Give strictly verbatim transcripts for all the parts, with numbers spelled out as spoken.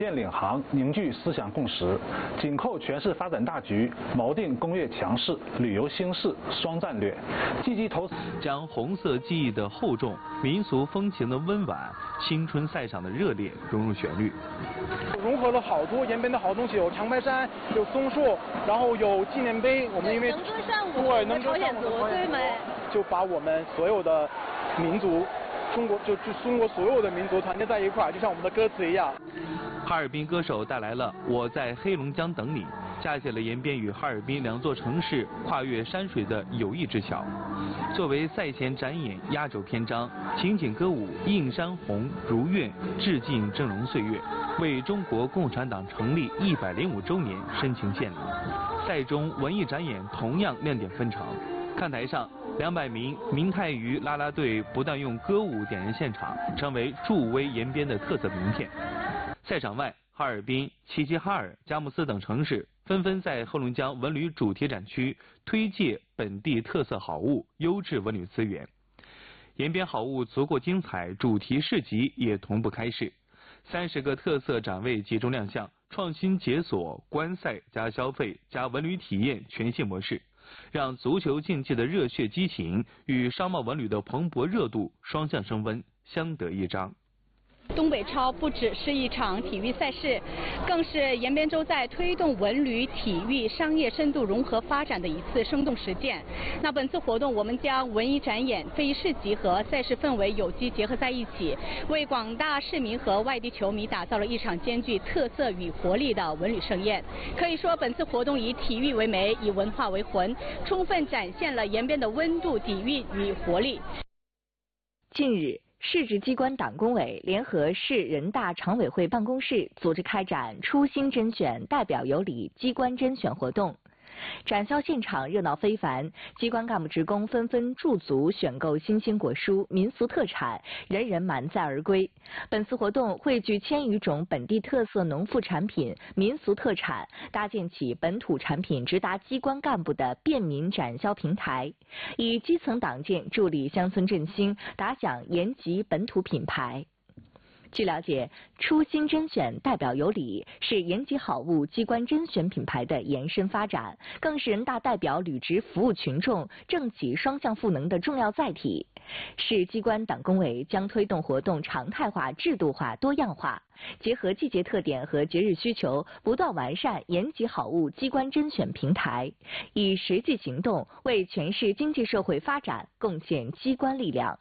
建领航，凝聚思想共识，紧扣全市发展大局，锚定工业强势、旅游兴势双战略，积极投。 将红色记忆的厚重、民俗风情的温婉、青春赛场的热烈融入旋律， 融合了好多延边的好东西，有长白山，有松树，然后有纪念碑。我们因为能歌善舞， 对，能歌朝鲜族最美， 就把我们所有的民族。中国就就中国所有的民族团结在一块儿，就像我们的歌词一样。 哈尔滨歌手带来了《我在黑龙江等你》，架起了延边与哈尔滨两座城市跨越山水的友谊之桥。作为赛前展演压轴篇章，情景歌舞《映山红》如愿致敬峥嵘岁月，为中国共产党成立一百零五周年深情献礼。赛中文艺展演同样亮点纷呈。看台上，两百名明太鱼啦啦队不断用歌舞点燃现场，成为助威延边的特色名片。赛场外，哈尔滨、齐齐哈尔、佳木斯等城市纷纷在黑龙江文旅主题展区推介本地特色好物、优质文旅资源。延边好物足够精彩，主题市集也同步开市，三十个特色展位集中亮相，创新解锁观赛加消费加文旅体验全新模式。让足球竞技的热血激情与商贸文旅的蓬勃热度双向升温，相得益彰。 东北超不只是一场体育赛事，更是延边州在推动文旅、体育、商业深度融合发展的一次生动实践。那本次活动，我们将文艺展演、非遗市集和赛事氛围有机结合在一起，为广大市民和外地球迷打造了一场兼具特色与活力的文旅盛宴。可以说，本次活动以体育为媒，以文化为魂，充分展现了延边的温度、底蕴与活力。 近日，市直机关党工委联合市人大常委会办公室组织开展初心甄选代表有礼机关甄选活动。展销现场热闹非凡，机关干部职工纷纷驻足选购新鲜果蔬、民俗特产，人人满载而归。本次活动汇聚千余种本地特色农副产品、民俗特产，搭建起本土产品直达机关干部的便民展销平台，以基层党建助力乡村振兴，打响延吉本土品牌。据了解，初心甄选代表有礼是延吉好物机关甄选品牌的延伸发展，更是人大代表履职服务群众、政企双向赋能的重要载体。市机关党工委将推动活动常态化、制度化、多样化，结合季节特点和节日需求，不断完善延吉好物机关甄选平台，以实际行动为全市经济社会发展贡献机关力量。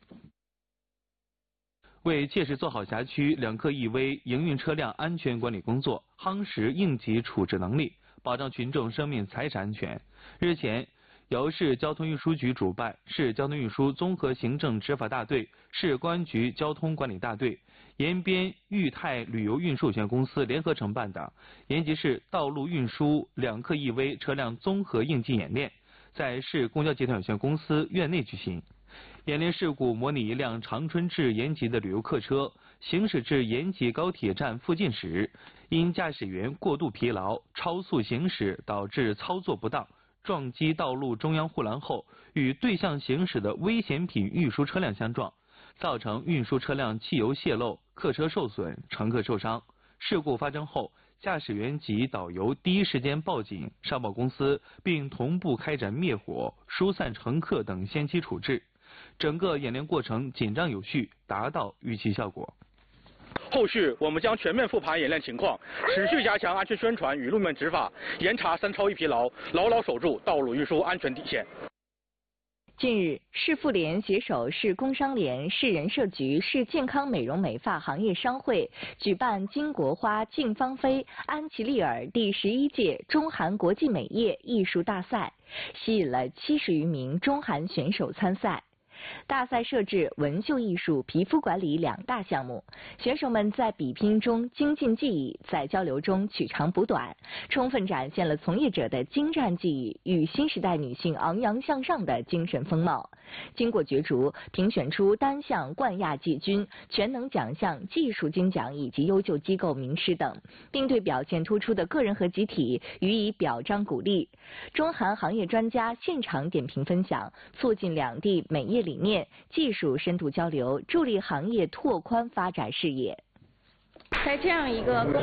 为切实做好辖区两客一危营运车辆安全管理工作，夯实应急处置能力，保障群众生命财产安全，日前，由市交通运输局主办，市交通运输综合行政执法大队、市公安局交通管理大队、延边裕泰旅游运输有限公司联合承办的延吉市道路运输两客一危车辆综合应急演练，在市公交集团有限公司院内举行。演练事故模拟一辆长春至延吉的旅游客车行驶至延吉高铁站附近时，因驾驶员过度疲劳、超速行驶导致操作不当，撞击道路中央护栏后，与对向行驶的危险品运输车辆相撞，造成运输车辆汽油泄漏、客车受损、乘客受伤。事故发生后，驾驶员及导游第一时间报警上报公司，并同步开展灭火、疏散乘客等先期处置。整个演练过程紧张有序，达到预期效果。 后续我们将全面复盘演练情况，持续加强安全宣传与路面执法，严查三超一疲劳，牢牢守住道路运输安全底线。 近日，市妇联携手市工商联、市人社局、市健康美容美发行业商会举办金国花、静芳菲、安琪丽尔第十一届中韩国际美业艺术大赛，吸引了七十余名中韩选手参赛。大赛设置纹绣艺术、皮肤管理两大项目，选手们在比拼中精进技艺，在交流中取长补短，充分展现了从业者的精湛技艺与新时代女性昂扬向上的精神风貌。经过角逐，评选出单项冠亚季军、全能奖项、技术金奖以及优秀机构名师等，并对表现突出的个人和集体予以表彰鼓励。中韩行业专家现场点评分享，促进两地美业理念、技术深度交流，助力行业拓宽发展视野。 在这样一个公